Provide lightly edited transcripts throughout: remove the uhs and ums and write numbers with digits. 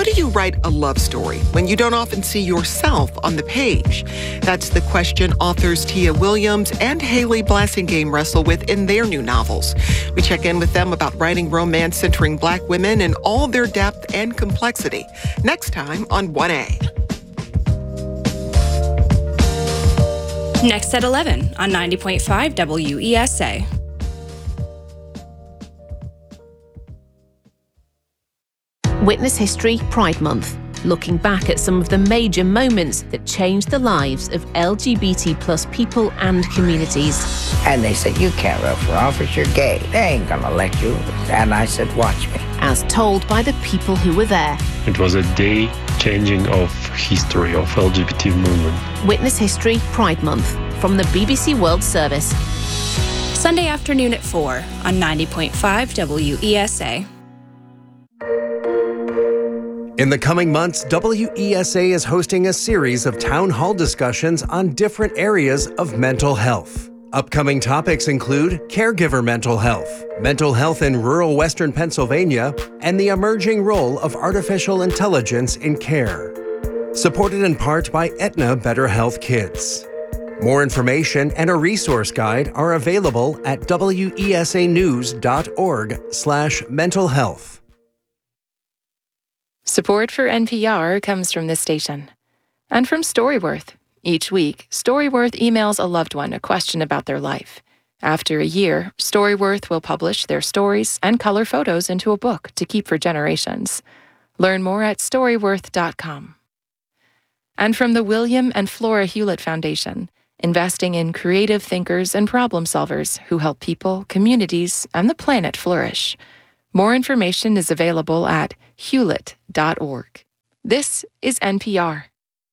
How do you write a love story when you don't often see yourself on the page? That's the question authors Tia Williams and Haley Blassingame wrestle with in their new novels. We check in with them about writing romance centering Black women in all their depth and complexity. Next time on 1A. Next at 11 on 90.5 WESA. Witness History Pride Month, looking back at some of the major moments that changed the lives of LGBT plus people and communities. And they said, you can't run for office, you're gay. They ain't gonna elect you. And I said, watch me. As told by the people who were there. It was a day changing of history of LGBT movement. Witness History Pride Month from the BBC World Service. Sunday afternoon at 4 on 90.5 WESA. In the coming months, WESA is hosting a series of town hall discussions on different areas of mental health. Upcoming topics include caregiver mental health in rural Western Pennsylvania, and the emerging role of artificial intelligence in care. Supported in part by Aetna Better Health Kids. More information and a resource guide are available at wesanews.org/mentalhealth. Support for NPR comes from this station and from Storyworth. Each week, Storyworth emails a loved one a question about their life. After a year, Storyworth will publish their stories and color photos into a book to keep for generations. Learn more at storyworth.com. And from the William and Flora Hewlett Foundation, investing in creative thinkers and problem solvers who help people, communities, and the planet flourish. More information is available at hewlett.org. This is NPR.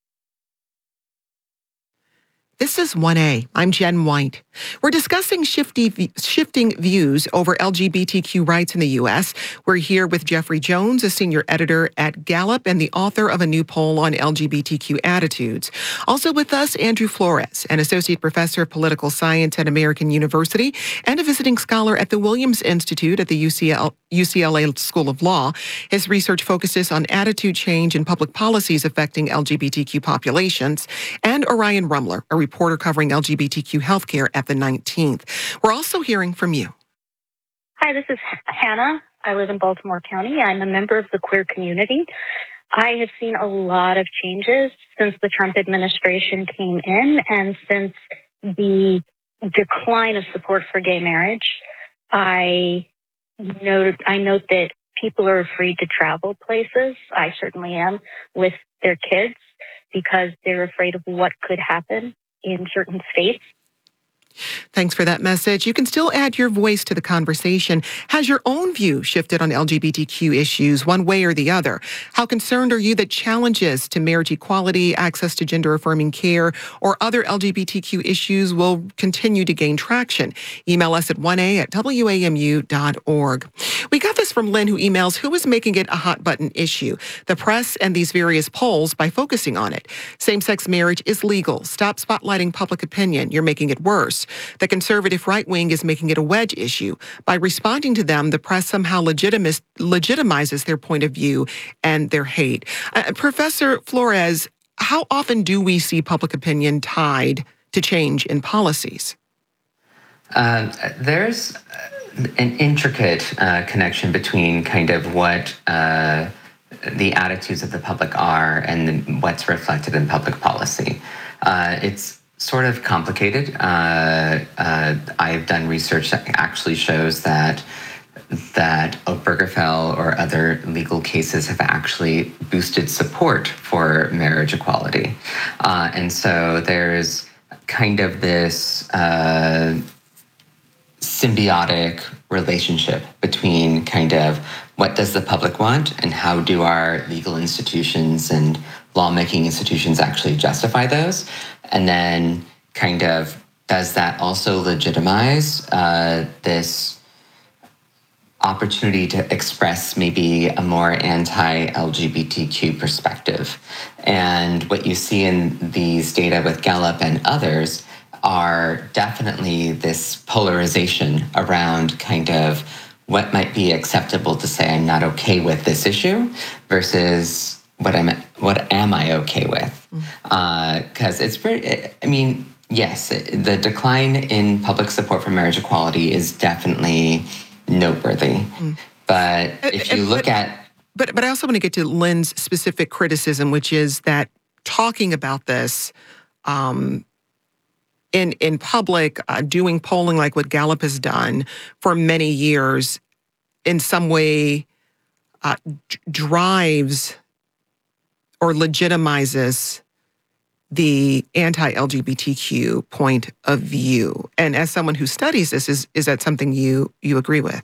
This is 1A. I'm Jen White. We're discussing shifting views over LGBTQ rights in the U.S. We're here with Jeffrey Jones, a senior editor at Gallup and the author of a new poll on LGBTQ attitudes. Also with us, Andrew Flores, an associate professor of political science at American University and a visiting scholar at the Williams Institute at the UCLA School of Law. His research focuses on attitude change in public policies affecting LGBTQ populations. And Orion Rumler, a reporter covering LGBTQ healthcare at the 19th. We're also hearing from you. Hi, this is Hannah. I live in Baltimore County. I'm a member of the queer community. I have seen a lot of changes since the Trump administration came in and since the decline of support for gay marriage. I note that people are afraid to travel places. I certainly am, with their kids, because they're afraid of what could happen in certain states. Thanks for that message. You can still add your voice to the conversation. Has your own view shifted on LGBTQ issues one way or the other? How concerned are you that challenges to marriage equality, access to gender-affirming care, or other LGBTQ issues will continue to gain traction? Email us at 1a@wamu.org. We got this from Lynn, who emails, who is making it a hot-button issue? The press and these various polls by focusing on it. Same-sex marriage is legal. Stop spotlighting public opinion. You're making it worse. The conservative right wing is making it a wedge issue. By responding to them, the press somehow legitimizes their point of view and their hate. Professor Flores, how often do we see public opinion tied to change in policies? There's an intricate connection between kind of what the attitudes of the public are and what's reflected in public policy. It's sort of complicated. I've done research that actually shows that Obergefell or other legal cases have actually boosted support for marriage equality. And so there's kind of this symbiotic relationship between kind of what does the public want and how do our legal institutions and lawmaking institutions actually justify those? And then kind of does that also legitimize this opportunity to express maybe a more anti-LGBTQ perspective? And what you see in these data with Gallup and others are definitely this polarization around kind of what might be acceptable to say I'm not okay with this issue versus what am I okay with? Because it's very, I mean, yes, the decline in public support for marriage equality is definitely noteworthy. But if you look at... But I also want to get to Lynn's specific criticism, which is that talking about this in public, doing polling like what Gallup has done for many years, in some way drives or legitimizes the anti-LGBTQ point of view. And as someone who studies this, is that something you agree with?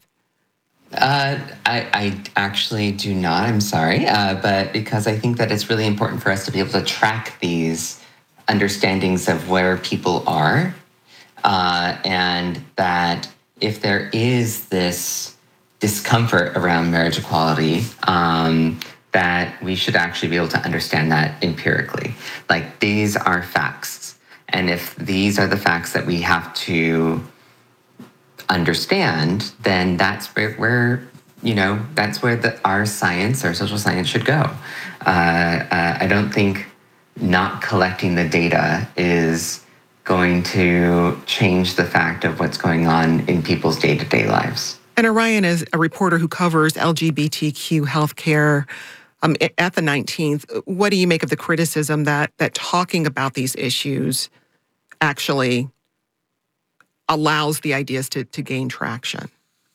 I actually do not, I'm sorry, but because I think that it's really important for us to be able to track these understandings of where people are, and that if there is this discomfort around marriage equality, that we should actually be able to understand that empirically. Like, these are facts. And if these are the facts that we have to understand, then that's where that's where our science, our social science, should go. I don't think not collecting the data is going to change the fact of what's going on in people's day-to-day lives. And Orion is a reporter who covers LGBTQ healthcare at the 19th. What do you make of the criticism that talking about these issues actually allows the ideas to gain traction?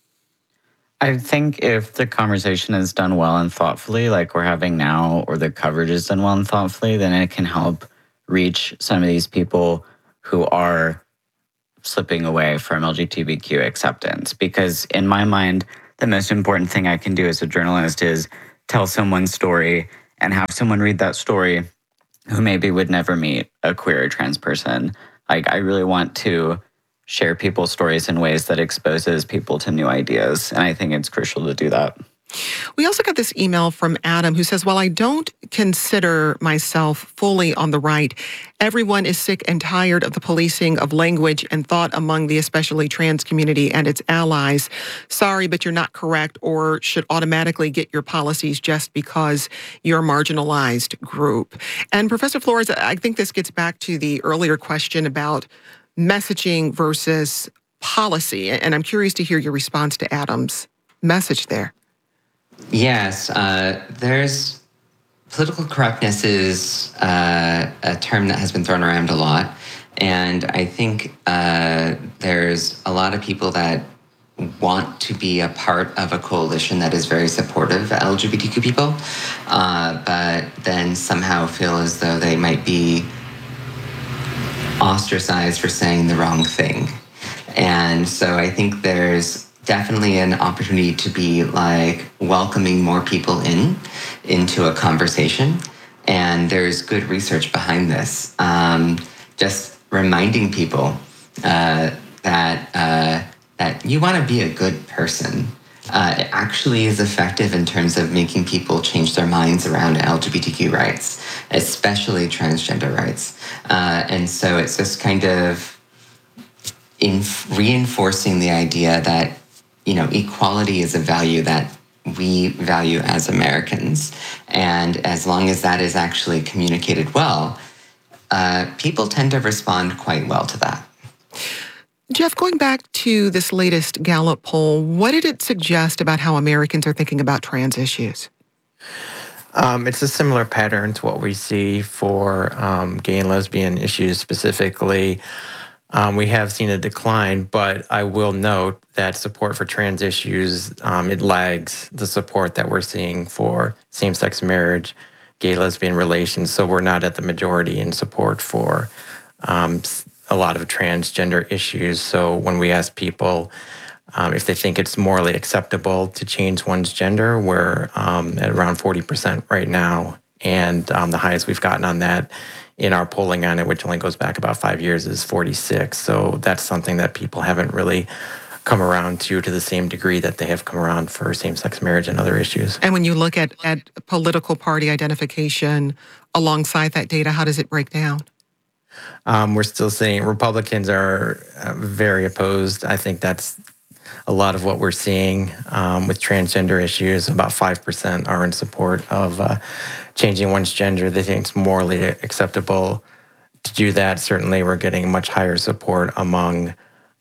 I think if the conversation is done well and thoughtfully, like we're having now, or the coverage is done well and thoughtfully, then it can help reach some of these people who are slipping away from LGBTQ acceptance. Because in my mind, the most important thing I can do as a journalist is tell someone's story and have someone read that story who maybe would never meet a queer or trans person. Like, I really want to share people's stories in ways that exposes people to new ideas. And I think it's crucial to do that. We also got this email from Adam who says, while I don't consider myself fully on the right, everyone is sick and tired of the policing of language and thought among the especially trans community and its allies. Sorry, but you're not correct, or should automatically get your policies just because you're a marginalized group. And Professor Flores, I think this gets back to the earlier question about messaging versus policy. And I'm curious to hear your response to Adam's message there. Yes, there's political correctness is a term that has been thrown around a lot. And I think there's a lot of people that want to be a part of a coalition that is very supportive of LGBTQ people, but then somehow feel as though they might be ostracized for saying the wrong thing. And so I think there's definitely an opportunity to be like welcoming more people into a conversation. And there's good research behind this. Just reminding people that you want to be a good person. It actually is effective in terms of making people change their minds around LGBTQ rights, especially transgender rights. And so it's just kind of reinforcing the idea that, equality is a value that we value as Americans. And as long as that is actually communicated well, people tend to respond quite well to that. Jeff, going back to this latest Gallup poll, what did it suggest about how Americans are thinking about trans issues? It's a similar pattern to what we see for gay and lesbian issues specifically. We have seen a decline, but I will note that support for trans issues, it lags the support that we're seeing for same-sex marriage, gay, lesbian relations. So we're not at the majority in support for a lot of transgender issues. So when we ask people if they think it's morally acceptable to change one's gender, we're at around 40% right now. And the highest we've gotten on that in our polling on it, which only goes back about 5 years, is 46. So that's something that people haven't really come around to the same degree that they have come around for same-sex marriage and other issues. And when you look at political party identification alongside that data, how does it break down? We're still seeing Republicans are very opposed. I think that's a lot of what we're seeing with transgender issues, about 5% are in support of changing one's gender. They think it's morally acceptable to do that. Certainly, we're getting much higher support among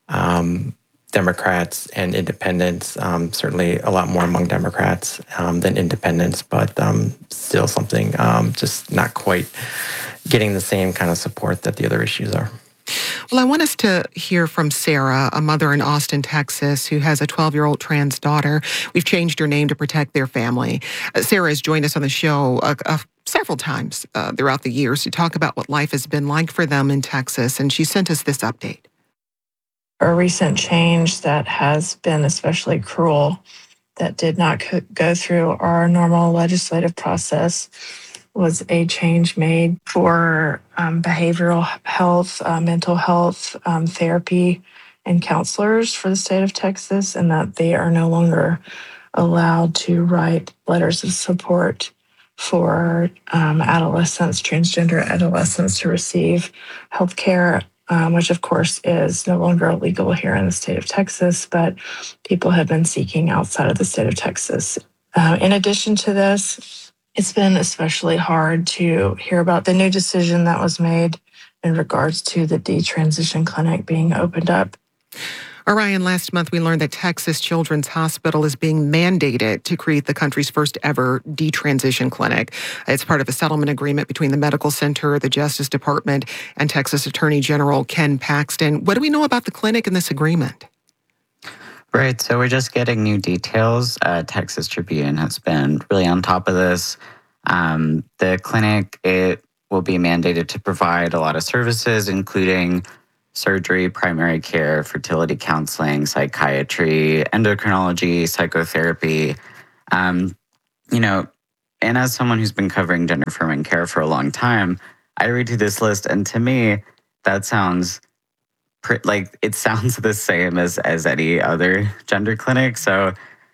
Democrats and independents, certainly a lot more among Democrats than independents, but still something just not quite getting the same kind of support that the other issues are. Well, I want us to hear from Sarah, a mother in Austin, Texas, who has a 12-year-old trans daughter. We've changed her name to protect their family. Sarah has joined us on the show several times throughout the years to talk about what life has been like for them in Texas, and she sent us this update. A recent change that has been especially cruel, that did not go through our normal legislative process, was a change made for behavioral health, mental health, therapy, and counselors for the state of Texas, and that they are no longer allowed to write letters of support for adolescents, transgender adolescents, to receive health care, which of course is no longer illegal here in the state of Texas, but people have been seeking outside of the state of Texas. In addition to this, it's been especially hard to hear about the new decision that was made in regards to the detransition clinic being opened up. Orion, last month we learned that Texas Children's Hospital is being mandated to create the country's first ever detransition clinic. It's part of a settlement agreement between the medical center, the Justice Department, and Texas Attorney General Ken Paxton. What do we know about the clinic and this agreement? Right, so we're just getting new details. Texas Tribune has been really on top of this. The clinic, it will be mandated to provide a lot of services, including surgery, primary care, fertility counseling, psychiatry, endocrinology, psychotherapy. And as someone who's been covering gender-affirming care for a long time, I read through this list, and to me, that sounds it sounds the same as any other gender clinic. So,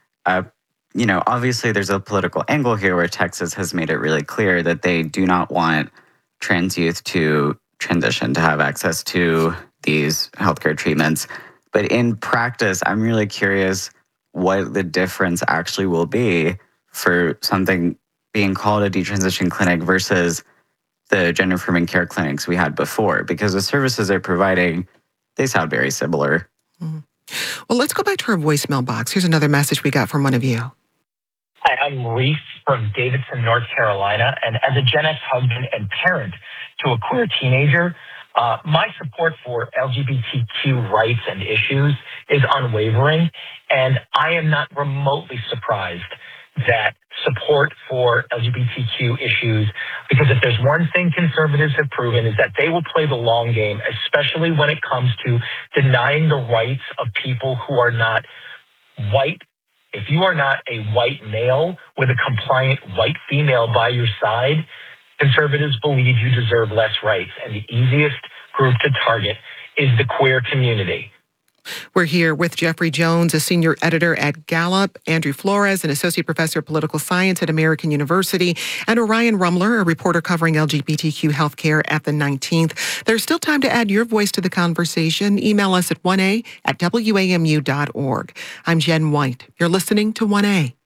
obviously there's a political angle here where Texas has made it really clear that they do not want trans youth to transition, to have access to these healthcare treatments. But in practice, I'm really curious what the difference actually will be for something being called a detransition clinic versus the gender-affirming care clinics we had before, because the services they're providing, they sound very similar. Mm-hmm. Well, let's go back to our voicemail box. Here's another message we got from one of you. Hi, I'm Reese from Davidson, North Carolina, and as a Gen X husband and parent to a queer teenager, my support for LGBTQ rights and issues is unwavering, and I am not remotely surprised that support for LGBTQ issues, because if there's one thing conservatives have proven is that they will play the long game, especially when it comes to denying the rights of people who are not white. If you are not a white male with a compliant white female by your side, conservatives believe you deserve less rights, and the easiest group to target is the queer community. We're here with Jeffrey Jones, a senior editor at Gallup, Andrew Flores, an associate professor of political science at American University, and Orion Rumler, a reporter covering LGBTQ healthcare at the 19th. There's still time to add your voice to the conversation. Email us at 1a@wamu.org. I'm Jen White. You're listening to 1A.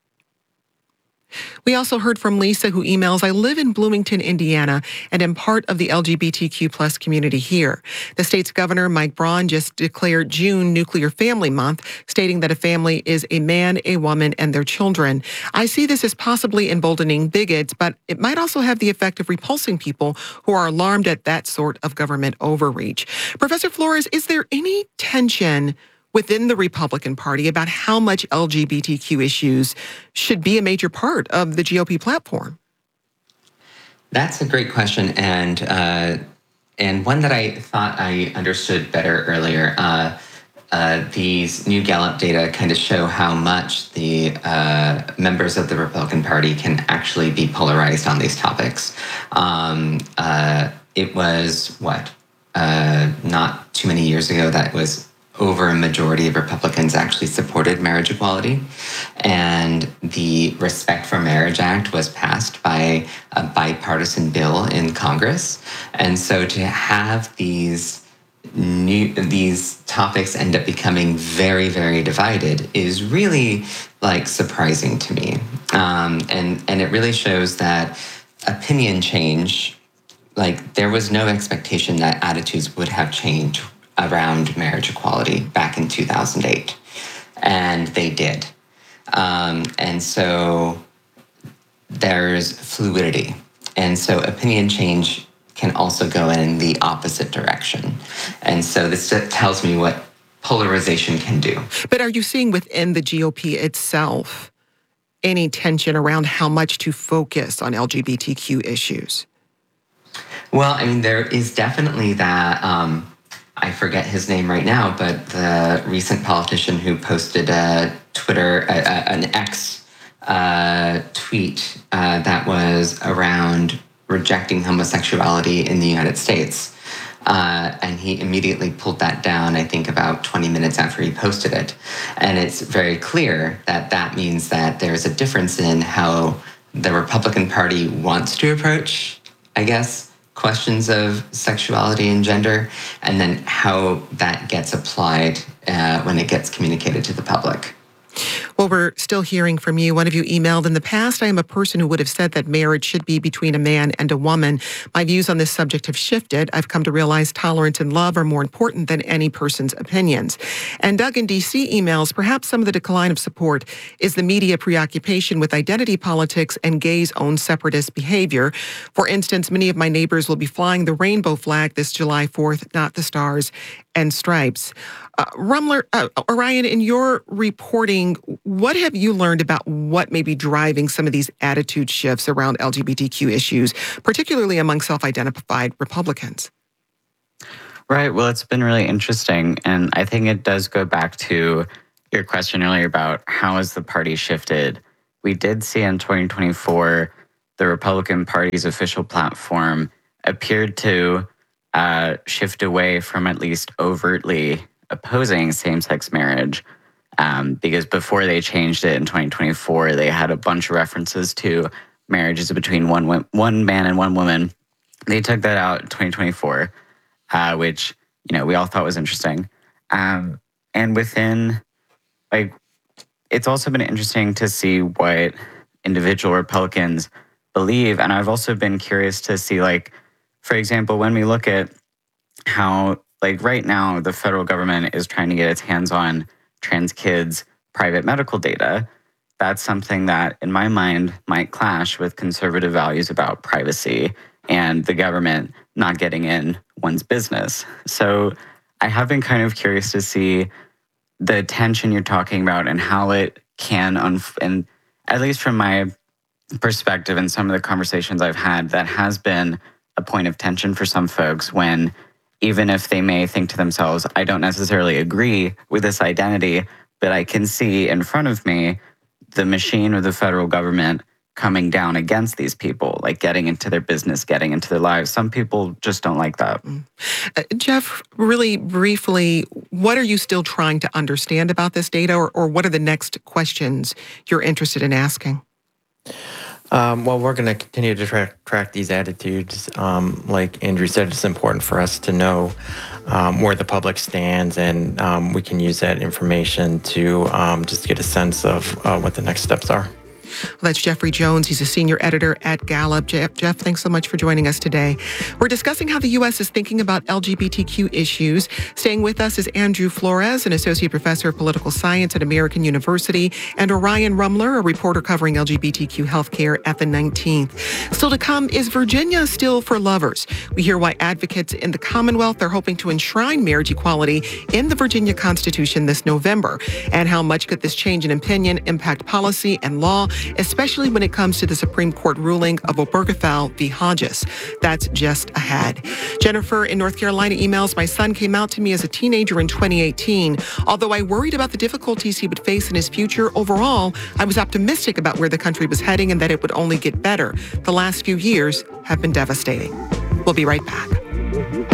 We also heard from Lisa, who emails, I live in Bloomington, Indiana, and am part of the LGBTQ plus community here. The state's governor, Mike Braun, just declared June Nuclear Family Month, stating that a family is a man, a woman, and their children. I see this as possibly emboldening bigots, but it might also have the effect of repulsing people who are alarmed at that sort of government overreach. Professor Flores, is there any tension within the Republican Party about how much LGBTQ issues should be a major part of the GOP platform? That's a great question, and one that I thought I understood better earlier. These new Gallup data kind of show how much the members of the Republican Party can actually be polarized on these topics. It was, not too many years ago that was over a majority of Republicans actually supported marriage equality. And the Respect for Marriage Act was passed by a bipartisan bill in Congress. And so to have these these topics end up becoming very, very divided is really like surprising to me. And it really shows that opinion change, like there was no expectation that attitudes would have changed around marriage equality back in 2008. And they did. And so there's fluidity. And so opinion change can also go in the opposite direction. And so this tells me what polarization can do. But are you seeing within the GOP itself any tension around how much to focus on LGBTQ issues? Well, I mean, there is definitely that, I forget his name right now, but the recent politician who posted a Twitter, an X tweet that was around rejecting homosexuality in the United States. And he immediately pulled that down, I think about 20 minutes after he posted it. And it's very clear that that means that there's a difference in how the Republican Party wants to approach, I guess, questions of sexuality and gender, and then how that gets applied when it gets communicated to the public. Well, we're still hearing from you. One of you emailed, in the past, I am a person who would have said that marriage should be between a man and a woman. My views on this subject have shifted. I've come to realize tolerance and love are more important than any person's opinions. And Doug in D.C. emails, perhaps some of the decline of support is the media preoccupation with identity politics and gays' own separatist behavior. For instance, many of my neighbors will be flying the rainbow flag this July 4th, not the stars and stripes. Orion, in your reporting, what have you learned about what may be driving some of these attitude shifts around LGBTQ issues, particularly among self-identified Republicans? Right. Well, it's been really interesting. And I think it does go back to your question earlier about how has the party shifted. We did see in 2024, the Republican Party's official platform appeared to shift away from at least overtly opposing same-sex marriage, because before they changed it in 2024, they had a bunch of references to marriages between one man and one woman. They took that out in 2024, which, you know, we all thought was interesting. And within, like, it's also been interesting to see what individual Republicans believe. And I've also been curious to see, like, for example, when we look at how, like right now, the federal government is trying to get its hands on trans kids' private medical data, that's something that, in my mind, might clash with conservative values about privacy and the government not getting in one's business. So I have been kind of curious to see the tension you're talking about and how it can, and at least from my perspective and some of the conversations I've had, that has been a point of tension for some folks when, even if they may think to themselves, I don't necessarily agree with this identity, but I can see in front of me the machine of the federal government coming down against these people, like getting into their business, getting into their lives. Some people just don't like that. Jeff, really briefly, what are you still trying to understand about this data, or what are the next questions you're interested in asking? Well, we're going to continue to track these attitudes. Like Andrew said, it's important for us to know where the public stands, and we can use that information to just get a sense of what the next steps are. Well, that's Jeffrey Jones. He's a senior editor at Gallup. Jeff, thanks so much for joining us today. We're discussing how the U.S. is thinking about LGBTQ issues. Staying with us is Andrew Flores, an associate professor of political science at American University, and Orion Rumler, a reporter covering LGBTQ healthcare at the 19th. Still to come, is Virginia still for lovers? We hear why advocates in the Commonwealth are hoping to enshrine marriage equality in the Virginia Constitution this November. And how much could this change in opinion impact policy and law, especially when it comes to the Supreme Court ruling of Obergefell v. Hodges? That's just ahead. Jennifer in North Carolina emails, my son came out to me as a teenager in 2018. Although I worried about the difficulties he would face in his future, overall, I was optimistic about where the country was heading and that it would only get better. The last few years have been devastating. We'll be right back.